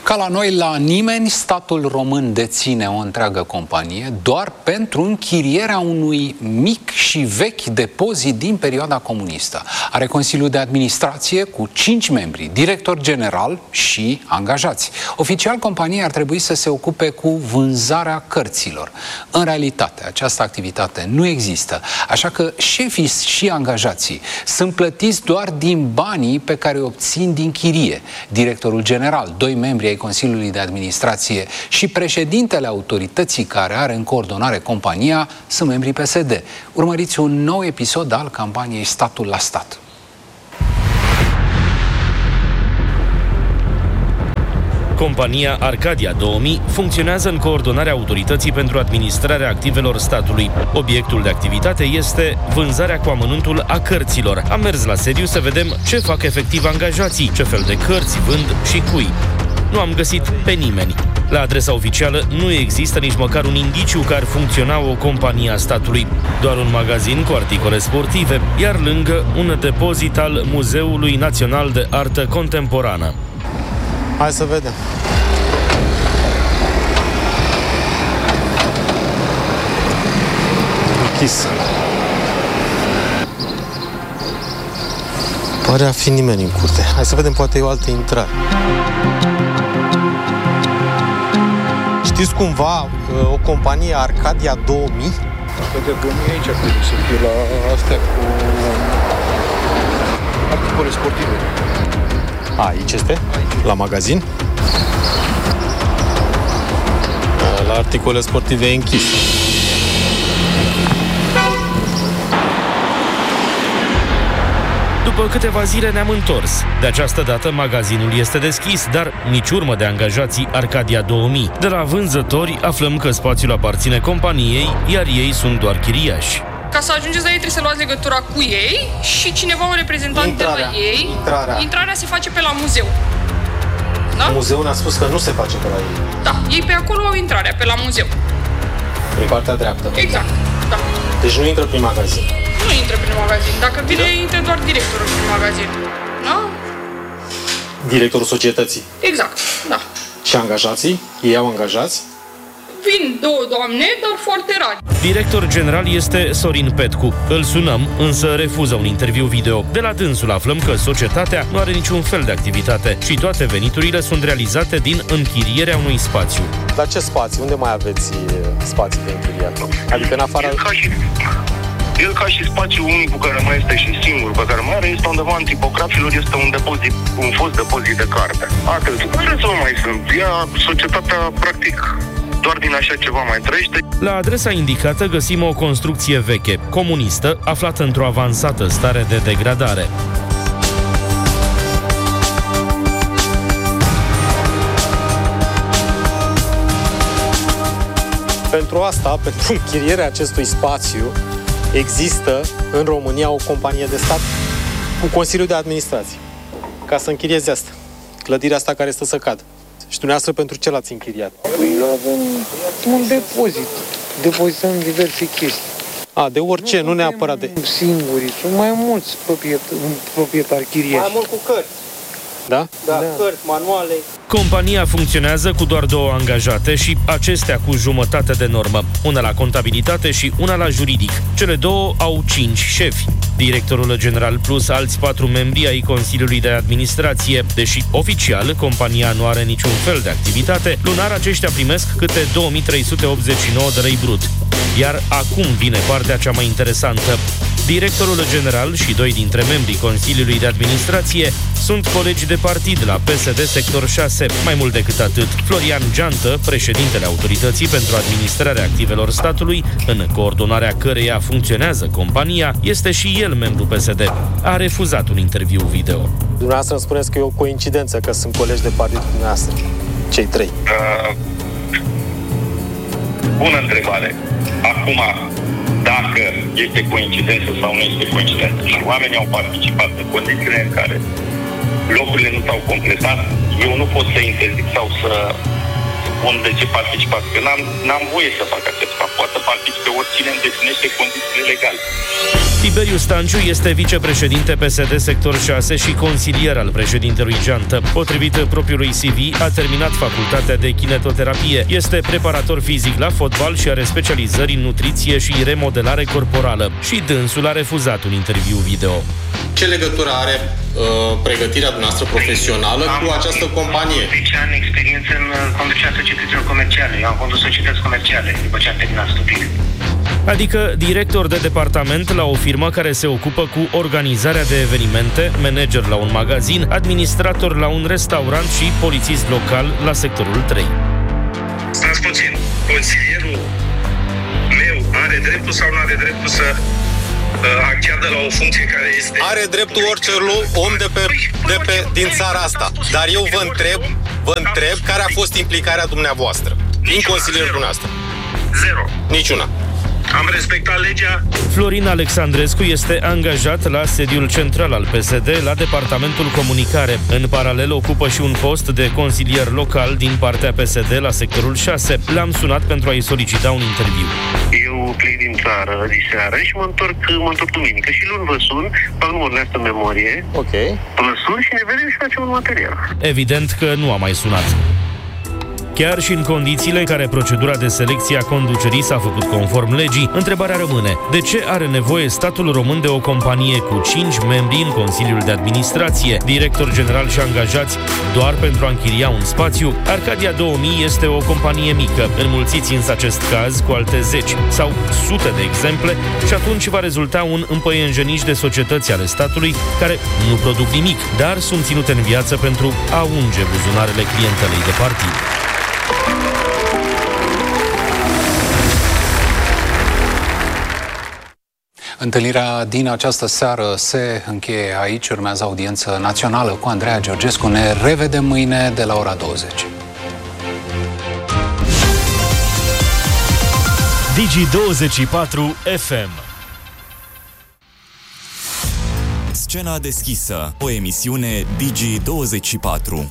Ca la noi, la nimeni, statul român deține o întreagă companie doar pentru închirierea unui mic și vechi depozit din perioada comunistă. Are Consiliul de Administrație cu 5 membri, director general și angajați. Oficial, compania ar trebui să se ocupe cu vânzarea cărților. În realitate, această activitate nu există, așa că șefii și angajații sunt plătiți doar din banii pe care îi obțin din chirie. Directorul general, 2 membri ai Consiliului de Administrație și președintele autorității care are în coordonare compania sunt membrii PSD. Urmăriți un nou episod al campaniei Statul la Stat. Compania Arcadia 2000 funcționează în coordonarea autorității pentru administrarea activelor statului. Obiectul de activitate este vânzarea cu amănuntul a cărților. Am mers la sediu să vedem ce fac efectiv angajații, ce fel de cărți vând și cui. Nu am găsit pe nimeni. La adresa oficială nu există nici măcar un indiciu că ar funcționa o companie a statului. Doar un magazin cu articole sportive, iar lângă un depozit al Muzeului Național de Artă Contemporană. Hai să vedem. Închis. Pare a fi nimeni în curte. Hai să vedem, poate e o altă intrare. Știți cumva o companie Arcadia 2000? Arcadia 2000 aici ar trebui să fie la astea cu articole sportive. Aici este? Aici. La magazin? La articole sportive e închis. După câteva zile ne-am întors. De această dată magazinul este deschis, dar nici urmă de angajații Arcadia 2000. De la vânzători aflăm că spațiul aparține companiei, iar ei sunt doar chiriași. Ca să ajungeți la ei trebuie să luați legătura cu ei și cineva, un reprezentant de la ei. Intrarea se face pe la muzeu. Da? Muzeul ne-a spus că nu se face pe la ei. Da, ei pe acolo au intrarea, pe la muzeu. În partea dreaptă. Exact, da. Deci nu intră prin magazin. Nu intră prin magazin. Dacă vine, intră doar directorul prin magazin. Da? Directorul societății. Exact, da. Și angajații? Ei au angajați? Vin 2 doamne, dar foarte rari. Director general este Sorin Petcu. Îl sunăm, însă refuză un interviu video. De la dânsul aflăm că societatea nu are niciun fel de activitate și toate veniturile sunt realizate din închirierea unui spațiu. La ce spațiu? Unde mai aveți spații de închiriat? Adică în afara... El ca și spațiul unicul care mai este și singurul pe care mai are este undeva în tipografilor, este un depozit, un fost depozit de carte. Atât. Care să mai sunt? Societatea practic doar din așa ceva mai trăiește. La adresa indicată găsim o construcție veche, comunistă, aflată într-o avansată stare de degradare. Pentru asta, pentru închirierea acestui spațiu, există în România o companie de stat cu Consiliul de Administrație. Ca să închirieze asta. Clădirea asta care stă să cadă. Și dumneavoastră pentru ce l-ați închiriat? Păi avem un depozit. Depozităm diverse chestii. De orice, nu neapărat de... Singurii, sunt mai mulți proprietari chiriași. Mai mult cu cărți. Da? Da, cărți, manuale. Compania funcționează cu doar 2 angajate și acestea cu jumătate de normă. Una la contabilitate și una la juridic. Cele 2 au 5 șefi. Directorul general plus alți 4 membri ai Consiliului de Administrație. Deși oficial compania nu are niciun fel de activitate, lunar aceștia primesc câte 2389 de lei brut. Iar acum vine partea cea mai interesantă. Directorul general și 2 dintre membrii Consiliului de Administrație sunt colegi de partid la PSD Sector 6. Mai mult decât atât, Florian Geantă, președintele Autorității pentru Administrarea Activelor Statului, în coordonarea căreia funcționează compania, este și el membru PSD. A refuzat un interviu video. Dumneavoastră îmi spuneți că e o coincidență că sunt colegi de partid cu dumneavoastră, cei 3. Bună întrebare. Acum, dacă este coincidență sau nu este coincidență și oamenii au participat în condițiile în care locurile nu s-au completat, eu nu pot să interzic sau să unde ce participați, că n-am voie să fac acest fapt. Poate să participe oricine îndeplinește condițiile legale. Tiberiu Stanciu este vicepreședinte PSD sector 6 și consilier al președintelui Geantă. Potrivit propriului CV, a terminat facultatea de kinetoterapie. Este preparator fizic la fotbal și are specializări în nutriție și remodelare corporală. Și dânsul a refuzat un interviu video. Ce legătură are pregătirea dumneavoastră profesională cu această companie? 10 ani experiență în conducerea societăților comerciale. Eu am condus societăți comerciale după ce am terminat studiile. Adică director de departament la o firmă care se ocupă cu organizarea de evenimente, manager la un magazin, administrator la un restaurant și polițist local la sectorul 3. Stați puțin, consilierul meu are dreptul sau nu are dreptul să acceadă la o funcție care este... Are dreptul orice om din țara asta. Dar eu vă întreb care a fost implicarea dumneavoastră din consilierul dumneavoastră. Zero. Niciuna. Am respectat legea. Florin Alexandrescu este angajat la sediul central al PSD la departamentul comunicare. În paralel ocupă și un post de consilier local din partea PSD la sectorul 6. L-am sunat pentru a-i solicita un interviu. Eu plec din țară diseară și mă întorc duminică și luni vă sun, fac numărul ăsta în memorie. Ok. Vă sun și ne vedem și facem un material. Evident că nu a mai sunat. Chiar și în condițiile în care procedura de selecție a conducerii s-a făcut conform legii, întrebarea rămâne: de ce are nevoie statul român de o companie cu 5 membri în Consiliul de Administrație, director general și angajați, doar pentru a închiria un spațiu? Arcadia 2000 este o companie mică, înmulțiți însă acest caz cu alte 10 sau sute de exemple și atunci va rezulta un împăienjeniș de societăți ale statului care nu produc nimic, dar sunt ținute în viață pentru a unge buzunarele clientelei de partid. Întâlnirea din această seară se încheie aici. Urmează audiență națională cu Andreea Georgescu. Ne revedem mâine de la ora 20. Digi24 FM. Scena deschisă, o emisiune Digi24.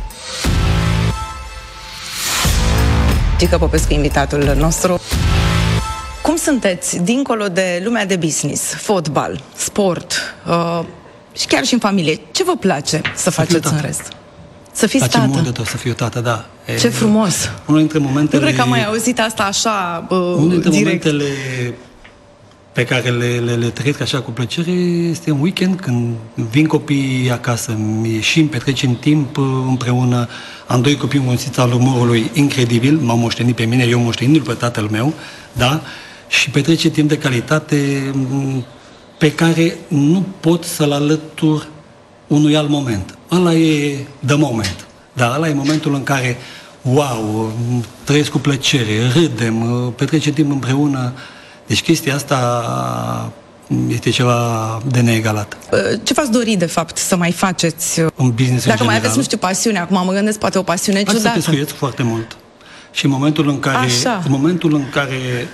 Gică Popescu, invitatul nostru. Cum sunteți, dincolo de lumea de business, fotbal, sport și chiar și în familie? Ce vă place să faceți în rest? Să fiți tată? Mult de tot să fiu tată, da. Ce frumos! Unul dintre momentele... Nu cred că am mai auzit asta așa unul dintre direct. Momentele pe care le trăiesc așa cu plăcere este un weekend când vin copiii acasă, ieșim, petrecem timp împreună. Am 2 copii, un simț al umorului incredibil, m-au moștenit pe mine, eu moștenindu-l pe tatăl meu, da? Și petrece timp de calitate pe care nu pot să-l alătur unui alt moment. Ăla e the moment. Da, ăla e momentul în care, wow, trăiesc cu plăcere, râdem, petrecem timp împreună. Deci chestia asta este ceva de neegalat. Ce v-ați dori, de fapt, să mai faceți? Un business Dacă mai aveți, nu știu, pasiune, acum mă gândesc, poate o pasiune ciudată. Să pescuiesc foarte mult. Și în momentul în care,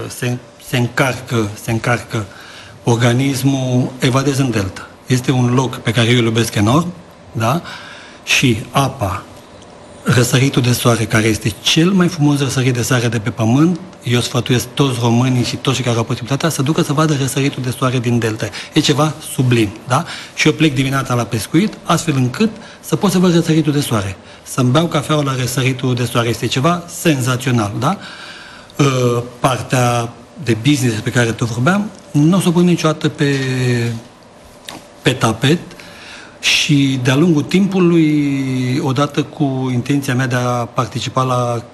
se încarcă organismul, evadez în delta. Este un loc pe care eu îl iubesc enorm, da? Și apa, răsăritul de soare, care este cel mai frumos răsărit de soare de pe pământ, eu sfătuiesc toți românii și toți cei care au posibilitatea să ducă să vadă răsăritul de soare din delta. E ceva sublim, da? Și eu plec dimineața la pescuit, astfel încât să pot să văd răsăritul de soare. Să-mi beau cafeaua la răsăritul de soare. Este ceva senzațional, da? Partea de business pe care te vorbeam, nu o să o pun niciodată pe tapet. Și de-a lungul timpului, odată cu intenția mea de a participa la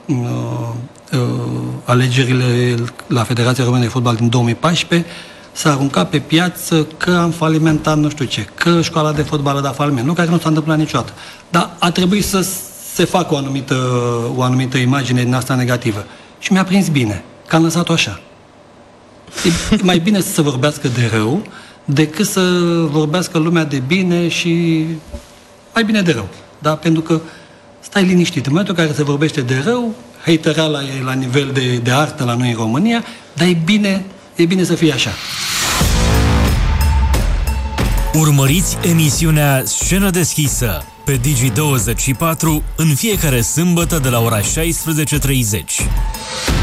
alegerile la Federația Română de Fotbal din 2014, s-a aruncat pe piață că am falimentat nu știu ce, că școala de fotbal a dat faliment, lucru care nu s-a întâmplat niciodată. Dar a trebuit să se facă o anumită imagine din asta negativă. Și mi-a prins bine, că am lăsat-o așa. E mai bine să se vorbească de rău decât să vorbească lumea de bine și mai bine de rău. Da? Pentru că stai liniștit. În momentul în care se vorbește de rău, haterala e la nivel de artă la noi în România, dar e bine să fie așa. Urmăriți emisiunea Scenă deschisă, pe Digi24 în fiecare sâmbătă de la ora 16:30.